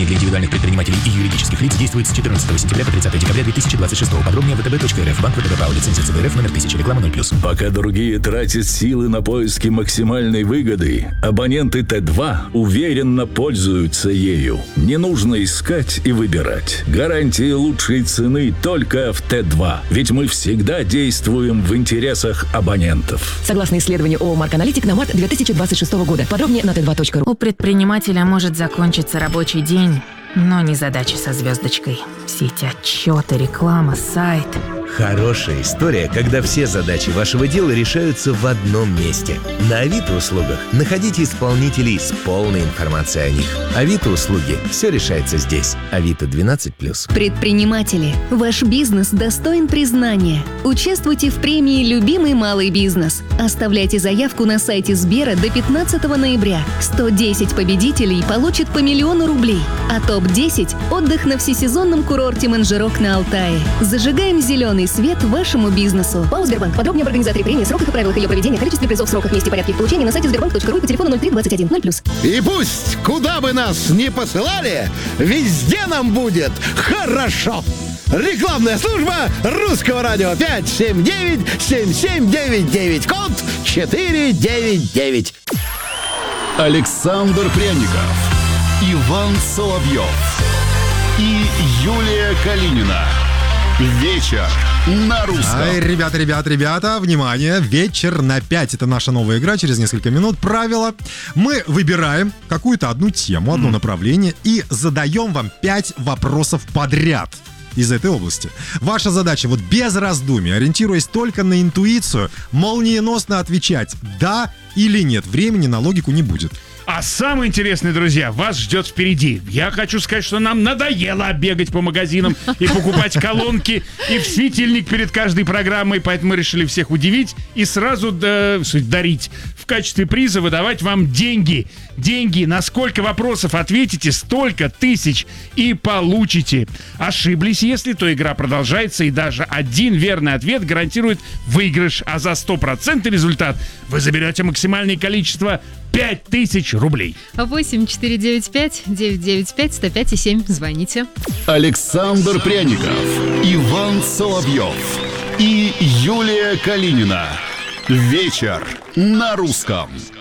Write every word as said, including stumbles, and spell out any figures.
Предложение для индивидуальных предпринимателей и юридических лиц действует с четырнадцатого сентября по тридцатое декабря две тысячи двадцать шестого. Подробнее вэ тэ бэ точка эр эф. Банк вэ тэ бэ ПАО. Лицензия цэ бэ эр эф номер тысяча. Реклама ноль плюс. Пока другие тратят силы на поиски максимальной выгоды, абоненты Т два уверенно пользуются ею. Не нужно искать и выбирать. Гарантия лучшей цены только в Т два. Ведь мы всегда действуем в интересах абонентов. Согласно исследованию ООО «Марк Аналитик» на март две тысячи двадцать шестого года. Подробнее на тэ два точка ру. У предпринимателя может закончиться рабочий день, но не задачи со звездочкой. Все эти отчеты, реклама, сайт. Хорошая история, когда все задачи вашего дела решаются в одном месте. На Авито услугах находите исполнителей с полной информацией о них. Авито услуги. Все решается здесь. Авито двенадцать плюс. Предприниматели, ваш бизнес достоин признания. Участвуйте в премии «Любимый малый бизнес». Оставляйте заявку на сайте Сбера до пятнадцатого ноября. сто десять победителей получат по миллиону рублей. А топ десять – отдых на всесезонном курорте Манжирок на Алтае. Зажигаем зеленый свет вашему бизнесу. ПАО «Сбербанк». Подробнее об организаторе премии, сроках и правилах ее проведения, количестве призов, сроках, месте и порядке их получения на сайте сбербанк точка ру и по телефону ноль три двадцать один ноль плюс. И пусть куда бы нас ни посылали, везде нам будет хорошо. Рекламная служба Русского радио. Пять семь девять семь семь девять девять, код четыре девять девять. Александр Пряников, Иван Соловьев и Юлия Калинина. Вечер на русском. Ай, ребята, ребята, ребята, внимание, вечер на пять. Это наша новая игра, через несколько минут. Правила. Мы выбираем какую-то одну тему, одно mm. направление и задаем вам пять вопросов подряд из этой области. Ваша задача вот без раздумий, ориентируясь только на интуицию, молниеносно отвечать «да» или «нет». Времени на логику не будет. А самое интересное, друзья, вас ждет впереди. Я хочу сказать, что нам надоело бегать по магазинам и покупать колонки и в светильник перед каждой программой, поэтому мы решили всех удивить и сразу да, дарить. В качестве приза выдавать вам деньги. Деньги, на сколько вопросов ответите, столько тысяч и получите. Ошиблись, если, то игра продолжается, и даже один верный ответ гарантирует выигрыш, а за стопроцентный результат вы заберете максимальное количество пять тысяч рублей. восемь четыре девять пять девять девять пять сто пять и семь. Звоните. Александр Пряников, Иван Соловьев и Юлия Калинина. Вечер на русском.